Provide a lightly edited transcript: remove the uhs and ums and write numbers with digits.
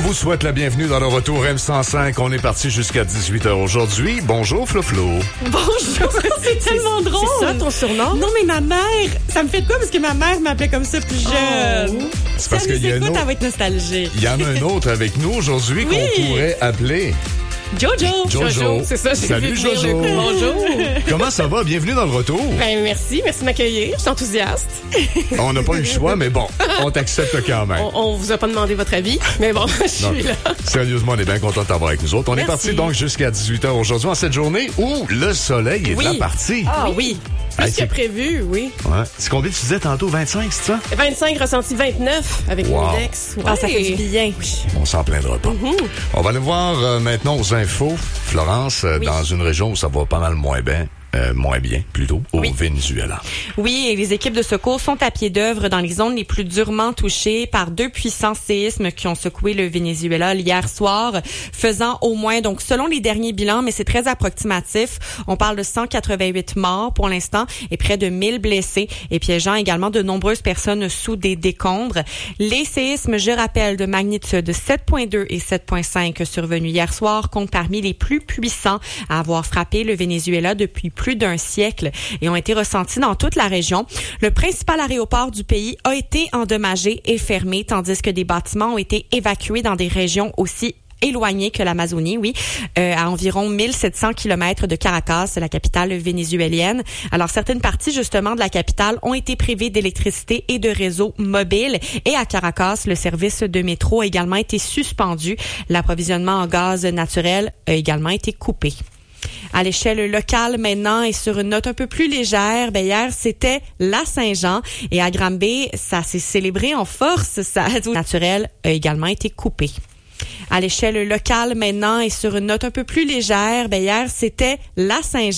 vous souhaite la bienvenue dans le retour M105. On est parti jusqu'à 18h aujourd'hui. Bonjour, Flo-Flo. Bonjour, c'est tellement drôle. C'est ça ton surnom? Non, mais ma mère, ça me fait quoi parce que ma mère m'appelait comme ça plus jeune. C'est parce qu'il y a un autre. Elle va être nostalgique. Il y en a un autre avec nous aujourd'hui qu'on pourrait appeler Jojo. C'est ça, j'ai Salut, vu venir Jojo. le coup. Bonjour. Comment ça va? Bienvenue dans le retour. Ben, merci de m'accueillir. Je suis enthousiaste. On n'a pas eu le choix, mais bon, on t'accepte quand même. On vous a pas demandé votre avis, mais bon, je suis là. Sérieusement, on est bien content de t'avoir avec nous autres. On est parti donc jusqu'à 18h aujourd'hui en cette journée où le soleil est de la partie. Ah oui. Plus que prévu, oui. Ouais. C'est combien tu disais tantôt? 25, c'est ça? 25 ressenti 29 avec l'index. Ah, ça fait du bien. Oui. On s'en plaindra pas. On va aller voir maintenant aux infos, Florence, dans une région où ça va pas mal moins bien. Au Venezuela. Oui, et les équipes de secours sont à pied d'œuvre dans les zones les plus durement touchées par 2 puissants séismes qui ont secoué le Venezuela hier soir, faisant au moins, donc selon les derniers bilans, mais c'est très approximatif, on parle de 188 morts pour l'instant et près de 1000 blessés et piégeant également de nombreuses personnes sous des décombres. Les séismes, je rappelle, de magnitude 7.2 et 7.5 survenus hier soir comptent parmi les plus puissants à avoir frappé le Venezuela depuis plus d'un siècle et ont été ressentis dans toute la région. Le principal aéroport du pays a été endommagé et fermé, tandis que des bâtiments ont été évacués dans des régions aussi éloignées que l'Amazonie, à environ 1700 kilomètres de Caracas, la capitale vénézuélienne. Alors, certaines parties, justement, de la capitale ont été privées d'électricité et de réseaux mobiles. Et à Caracas, le service de métro a également été suspendu. L'approvisionnement en gaz naturel a également été coupé. À l'échelle locale maintenant et sur une note un peu plus légère, hier c'était la Saint-Jean et à Granby, ça s'est célébré en force. Ça naturel a également été coupé. À l'échelle locale maintenant et sur une note un peu plus légère, hier c'était la Saint-Jean.